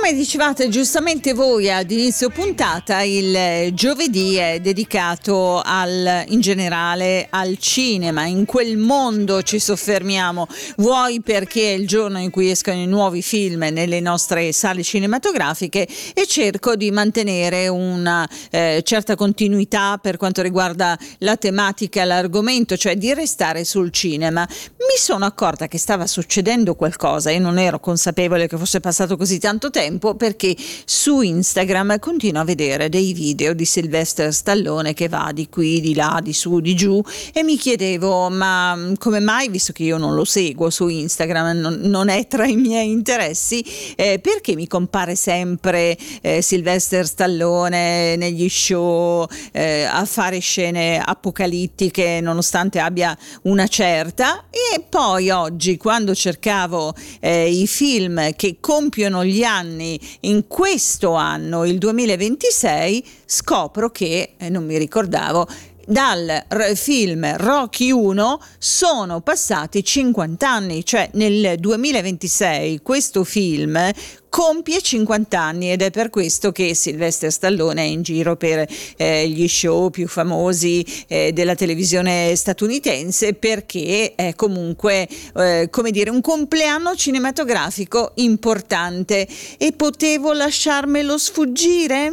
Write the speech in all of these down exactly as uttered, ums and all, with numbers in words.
Come dicevate giustamente voi ad inizio puntata, il giovedì è dedicato al, in generale al cinema. In quel mondo ci soffermiamo, vuoi perché è il giorno in cui escono i nuovi film nelle nostre sale cinematografiche, e cerco di mantenere una eh, certa continuità per quanto riguarda la tematica e l'argomento, cioè di restare sul cinema. Mi sono accorta che stava succedendo qualcosa e non ero consapevole che fosse passato così tanto tempo, perché su Instagram continuo a vedere dei video di Sylvester Stallone che va di qui, di là, di su, di giù, e mi chiedevo ma come mai, visto che io non lo seguo su Instagram, non, non è tra i miei interessi, eh, perché mi compare sempre eh, Sylvester Stallone negli show eh, a fare scene apocalittiche nonostante abbia una certa. E poi oggi, quando cercavo eh, i film che compiono gli anni in questo anno, il duemilaventisei, scopro che, eh, non mi ricordavo, dal r- film Rocky uno sono passati cinquanta anni, cioè nel duemilaventisei questo film compie cinquanta anni, ed è per questo che Sylvester Stallone è in giro per eh, gli show più famosi eh, della televisione statunitense, perché è comunque eh, come dire un compleanno cinematografico importante. E potevo lasciarmelo sfuggire?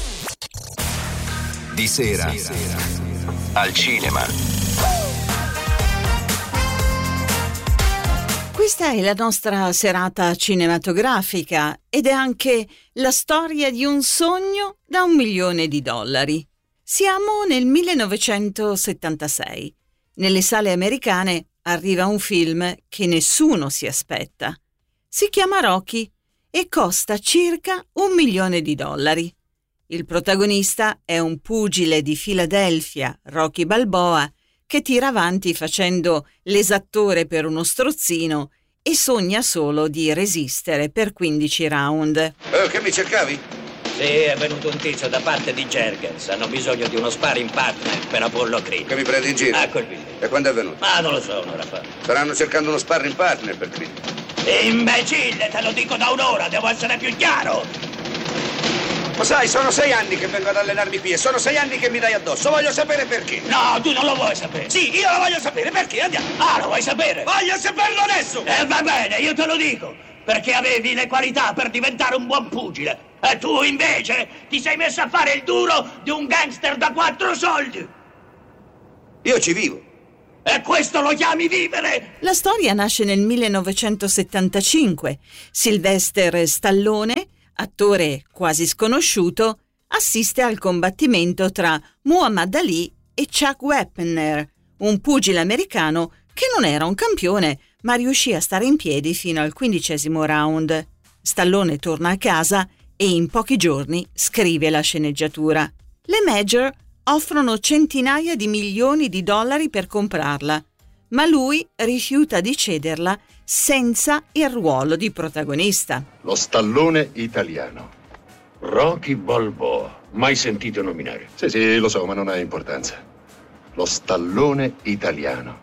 Di sera, Di sera. Al cinema. Questa è la nostra serata cinematografica ed è anche la storia di un sogno da un milione di dollari. Siamo nel millenovecentosettantasei. Nelle sale americane arriva un film che nessuno si aspetta. Si chiama Rocky e costa circa un milione di dollari. Il protagonista è un pugile di Filadelfia, Rocky Balboa, che tira avanti facendo l'esattore per uno strozzino e sogna solo di resistere per quindici round. Oh, che mi cercavi? Sì, è venuto un tizio da parte di Jergens. Hanno bisogno di uno sparring partner per Apollo Creed. Che mi prendi in giro? Ecco il biglietto. E quando è venuto? Ma non lo so, un'ora fa. Staranno cercando uno sparring partner per Creed. Imbecille, te lo dico da un'ora, devo essere più chiaro. Ma sai, sono sei anni che vengo ad allenarmi qui e sono sei anni che mi dai addosso. Voglio sapere perché. No, tu non lo vuoi sapere. Sì, io lo voglio sapere. Perché? Andiamo. Ah, lo vuoi sapere? Voglio saperlo adesso! E eh, va bene, io te lo dico. Perché avevi le qualità per diventare un buon pugile. E tu, invece, ti sei messo a fare il duro di un gangster da quattro soldi. Io ci vivo. E questo lo chiami vivere? La storia nasce nel millenovecentosettantacinque. Sylvester Stallone, attore quasi sconosciuto, assiste al combattimento tra Muhammad Ali e Chuck Wepner, un pugile americano che non era un campione, ma riuscì a stare in piedi fino al quindicesimo round. Stallone torna a casa e in pochi giorni scrive la sceneggiatura. Le major offrono centinaia di milioni di dollari per comprarla, ma lui rifiuta di cederla senza il ruolo di protagonista. Lo Stallone italiano. Rocky Balboa. Mai sentito nominare? Sì, sì, lo so, ma non ha importanza. Lo Stallone italiano.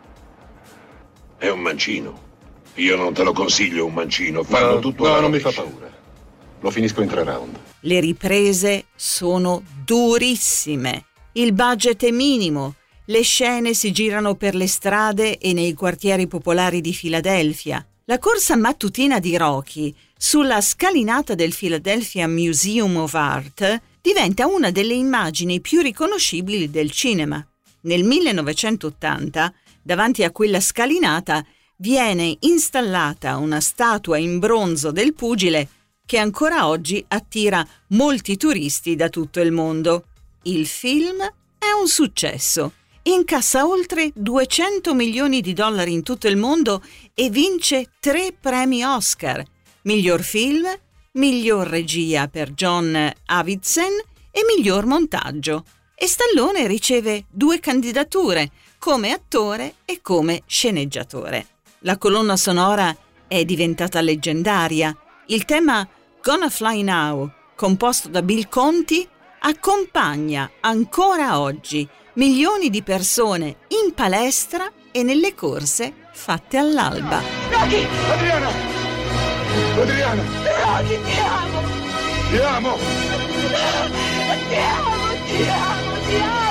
È un mancino. Io non te lo consiglio un mancino. Fanno no, tutto No, alla non mi rovescia. fa paura. Lo finisco in tre round. Le riprese sono durissime. Il budget è minimo. Le scene si girano per le strade e nei quartieri popolari di Filadelfia. La corsa mattutina di Rocky sulla scalinata del Philadelphia Museum of Art diventa una delle immagini più riconoscibili del cinema. Nel millenovecentottanta, davanti a quella scalinata, viene installata una statua in bronzo del pugile che ancora oggi attira molti turisti da tutto il mondo. Il film è un successo. Incassa oltre duecento milioni di dollari in tutto il mondo e vince tre premi Oscar: miglior film, miglior regia per John Avildsen e miglior montaggio. E Stallone riceve due candidature come attore e come sceneggiatore. La colonna sonora è diventata leggendaria. Il tema Gonna Fly Now, composto da Bill Conti, accompagna ancora oggi milioni di persone in palestra e nelle corse fatte all'alba. Rocky! Adriano! Adriano! Rocky, ti amo! Ti amo! Ti amo, ti amo, ti amo!